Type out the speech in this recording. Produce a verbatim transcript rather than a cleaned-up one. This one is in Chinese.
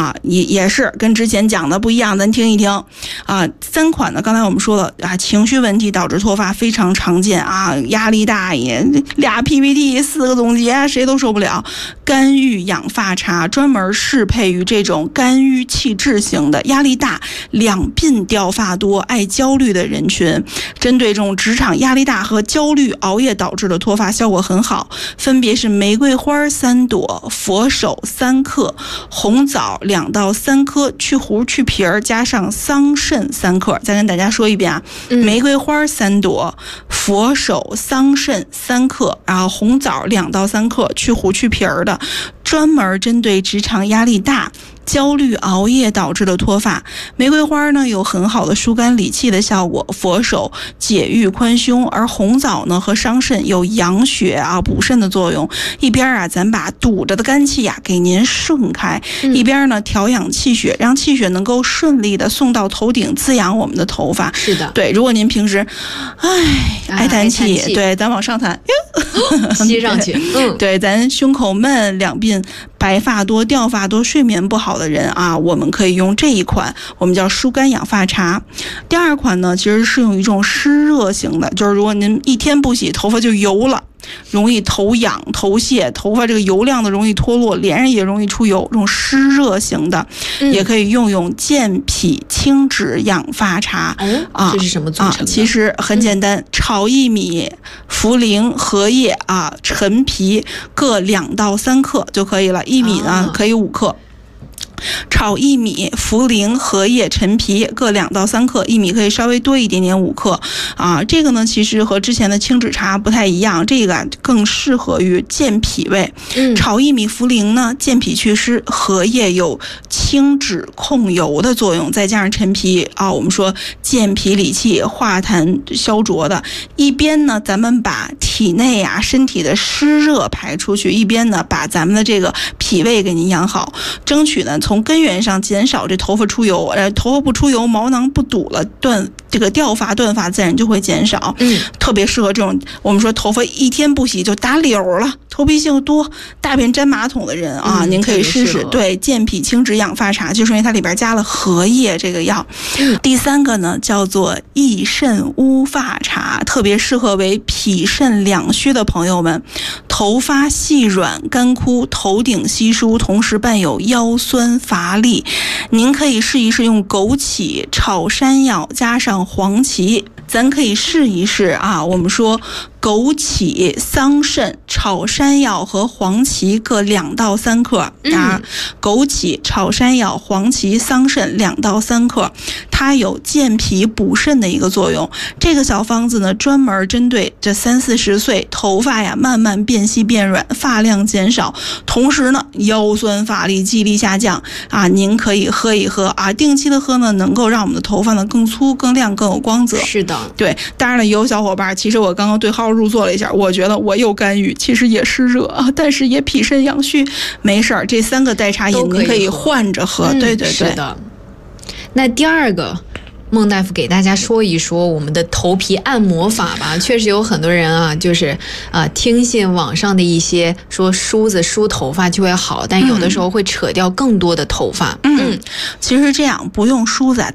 啊，也也是跟之前讲的不一样，咱听一听啊。三款呢，刚才我们说了啊，情绪问题导致脱发非常常见啊，压力大也俩 P P T 四个总结谁都受不了。干预养发茶专门适配于这种干预气质型的、压力大、两鬓掉发多、爱焦虑的人群，针对这种职场压力大和焦虑、熬夜导致的脱发效果很好，分别是玫瑰花三朵、佛手三克、红枣两到三颗、去核去皮儿，加上桑葚三克。再跟大家说一遍啊，嗯、玫瑰花三朵、佛手、桑葚三克，然后红枣两到三克，去核去皮儿的，专门针对职场压力大、焦虑、熬夜导致的脱发。玫瑰花呢有很好的疏肝理气的效果，佛手解郁宽胸，而红枣呢和桑葚有养血啊补肾的作用。一边啊咱把堵着的肝气呀、啊、给您顺开，嗯、一边呢调养气血，让气血能够顺利的送到头顶，滋养我们的头发。 是的， 对。如果您平时唉爱叹气，啊、对，咱往上弹， 吸上去，嗯， 对，咱胸口闷、两鬓白发多、掉发多、睡眠不好的人啊，我们可以用这一款，我们叫疏肝养发茶。第二款呢，其实适用于这种湿热型的，就是如果您一天不洗，头发就油了，容易头痒、头屑，头发这个油亮的容易脱落，脸上也容易出油，这种湿热型的，嗯、也可以用用健脾清脂养发茶。 哦、啊，这是什么组成的？ 啊、其实很简单，嗯、炒薏米、茯苓、荷叶啊、陈皮各两到三克就可以了。薏米呢、啊、可以五克。炒薏米、茯苓、荷叶、陈皮各两到三克，薏米可以稍微多一点点，五克啊。这个呢，其实和之前的清脂茶不太一样，这个更适合于健脾胃。嗯，炒薏米、茯苓呢，健脾祛湿；荷叶有清脂控油的作用，再加上陈皮啊，我们说健脾理气、化痰消浊的。一边呢，咱们把体内啊身体的湿热排出去，一边呢，把咱们的这个脾胃给您养好，争取呢。从根源上减少这头发出油，呃，头发不出油，毛囊不堵了，断这个掉发断发自然就会减少。嗯，特别适合这种我们说头发一天不洗就打绺了，头皮性多、大便沾马桶的人啊，嗯、您可以试试。对，健脾清脂养发茶，就是因为它里边加了荷叶这个药。嗯、第三个呢叫做益肾乌发茶，特别适合为脾肾两虚的朋友们，头发细软干枯，头顶稀疏，同时伴有腰酸乏力，您可以试一试用枸杞炒山药加上黄芪，咱可以试一试啊。我们说枸杞、桑葚、炒山药和黄芪各两到三克啊。嗯、枸杞、炒山药、黄芪、桑葚两到三克，它有健脾补肾的一个作用。这个小方子呢，专门针对这三四十岁头发呀慢慢变细变软，发量减少，同时呢腰酸乏力、记忆力下降啊，您可以喝一喝啊，定期的喝呢，能够让我们的头发呢更粗、更亮、更有光泽。 是的， 对。当然了，也有小伙伴，其实我刚刚对号入座了一下，我觉得我又干预，其实也湿热啊，但是也脾肾阳虚，没事儿，这三个代茶饮您可以换着喝。嗯、对对对， 是的。那第二个，孟大夫给大家说一说我们的头皮按摩法吧。确实有很多人啊，就是呃听信网上的一些说梳子梳头发就会好，但有的时候会扯掉更多的头发。 嗯，嗯其实这样不用梳子啊。